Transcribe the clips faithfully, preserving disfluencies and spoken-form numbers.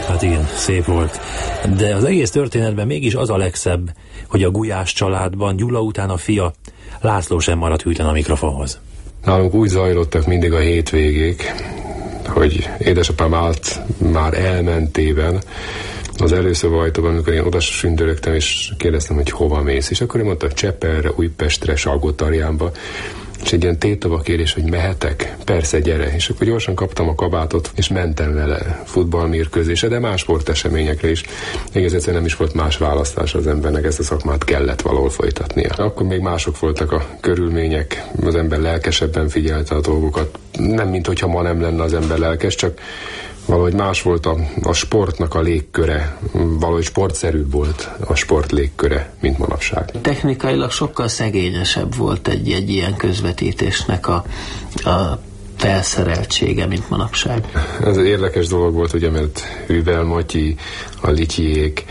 Hát igen, szép volt. De az egész történetben mégis az a legszebb, hogy a Gulyás családban Gyula után a fia, László sem maradt hűtlen a mikrofonhoz. Nálunk úgy zajlottak mindig a hétvégék, hogy édesapám állt már elmentében az előszobajtóban, amikor én oda sündörögtem, és kérdeztem, hogy hova mész. És akkor én mondta, Csepelre, Újpestre, Salgótarjánba. És egy ilyen tétova kérés, hogy mehetek? Persze, gyere. És akkor gyorsan kaptam a kabátot, és mentem vele futballmérkőzésre, de más sporteseményekre is. Egész egyszerűen nem is volt más választás az embernek, ezt a szakmát kellett valahol folytatnia. Akkor még mások voltak a körülmények, az ember lelkesebben figyelte a dolgokat. Nem, mint hogyha ma nem lenne az ember lelkes, csak valahogy más volt a, a sportnak a légköre, valahogy sportszerűbb volt a sport légköre, mint manapság. Technikailag sokkal szegényesebb volt egy, egy ilyen közvetítésnek a, a felszereltsége, mint manapság. Ez érdekes dolog volt, ugye, mert Hüvel, Matyi, a Lityiék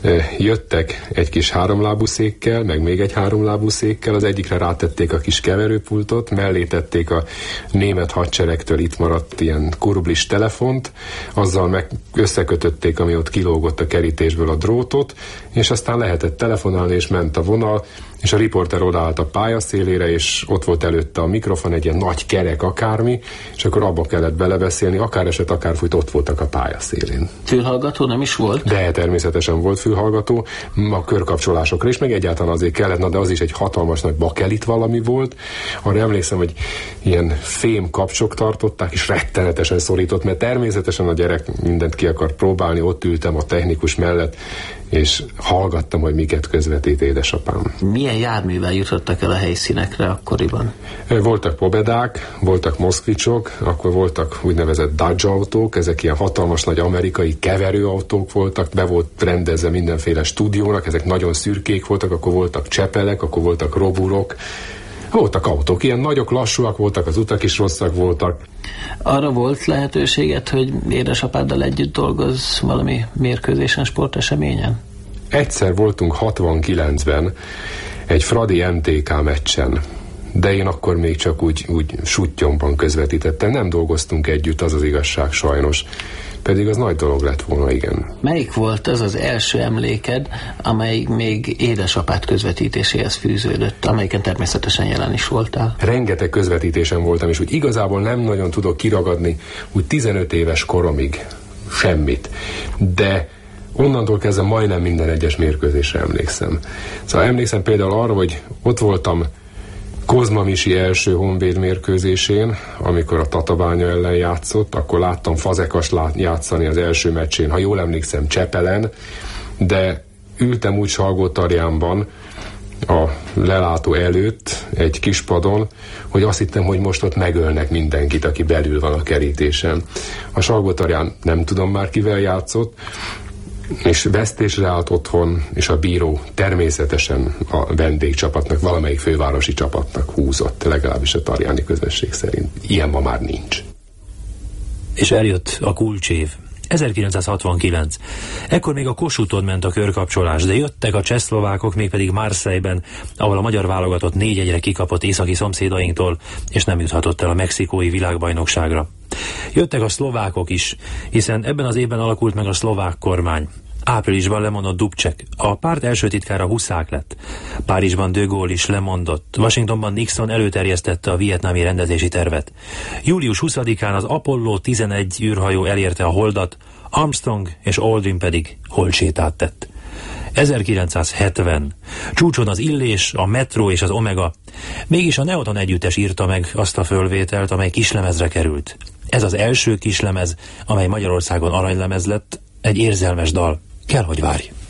jöttek egy kis háromlábú székkel, meg még egy háromlábú székkel, az egyikre rátették a kis keverőpultot, mellé tették a német hadseregtől itt maradt ilyen kurblis telefont, azzal meg összekötötték, ami ott kilógott a kerítésből, a drótot, és aztán lehetett telefonálni, és ment a vonal, és a riporter odaállt a pályaszélére, és ott volt előtte a mikrofon, egy ilyen nagy kerek akármi, és akkor abba kellett belebeszélni, akár eset, akár fújt, ott voltak a pályaszélén. Fülhallgató nem is volt? De természetesen volt fülhallgató, a körkapcsolásokra is, meg egyáltalán azért kellett, na de az is egy hatalmas nagy bakelit valami volt. Arra emlékszem, hogy ilyen fém kapcsok tartották, és rettenetesen szorított, mert természetesen a gyerek mindent ki akar próbálni, ott ültem a technikus mellett, és hallgattam, hogy miket közvetít édesapám. Milyen járművel jutottak el a helyszínekre akkoriban? Voltak pobedák, voltak moszkvicsok, akkor voltak úgynevezett Dodge autók, ezek ilyen hatalmas nagy amerikai keverőautók voltak, be volt rendezve mindenféle stúdiónak, ezek nagyon szürkék voltak, akkor voltak Csepelek, akkor voltak Roburok, voltak autók, ilyen nagyok, lassúak voltak, az utak is rosszak voltak. Arra volt lehetőséget, hogy édesapáddal együtt dolgozz valami mérkőzésen, sporteseményen? Egyszer voltunk hatvankilencben egy Fradi em té ká meccsen, de én akkor még csak úgy, úgy suttyomban közvetítettem, nem dolgoztunk együtt, az az igazság sajnos. Pedig az nagy dolog lett volna, igen. Melyik volt az az első emléked, amely még édesapád közvetítéséhez fűződött, amelyiken természetesen jelen is voltál? Rengeteg közvetítésen voltam, és úgy igazából nem nagyon tudok kiragadni úgy tizenöt éves koromig semmit. De onnantól kezdve majdnem minden egyes mérkőzésre emlékszem. Szóval emlékszem például arra, hogy ott voltam Kozma Misi első honvéd mérkőzésén, amikor a Tatabánya ellen játszott, akkor láttam Fazekas játszani az első meccsén, ha jól emlékszem, Csepelen, de ültem úgy Salgótarjánban a lelátó előtt egy kispadon, hogy azt hittem, hogy most ott megölnek mindenkit, aki belül van a kerítésen. A Salgótarján nem tudom már kivel játszott, és vesztésre állt otthon, és a bíró természetesen a vendégcsapatnak, valamelyik fővárosi csapatnak húzott, legalábbis a tarjáni közösség szerint. Ilyen ma már nincs. És eljött a kulcsév. ezerkilencszázhatvankilenc. Ekkor még a Kossuthon ment a körkapcsolás, de jöttek a csehszlovákok, mégpedig Marseille-ben, ahol a magyar válogatott négy egyre kikapott északi szomszédainktól, és nem juthatott el a mexikói világbajnokságra. Jöttek a szlovákok is, hiszen ebben az évben alakult meg a szlovák kormány. Áprilisban lemondott Dubček, a párt első titkára Huszák lett. Párizsban de Gaulle is lemondott, Washingtonban Nixon előterjesztette a vietnámi rendezési tervet. július huszadikán az Apollo tizenegy űrhajó elérte a Holdat, Armstrong és Aldrin pedig holdsétát tett. ezerkilencszázhetven. Csúcson az Illés, a Metro és az Omega. Mégis a Neoton együttes írta meg azt a fölvételt, amely kislemezre került. Ez az első kislemez, amely Magyarországon aranylemez lett, egy érzelmes dal. Kell, hogy várj.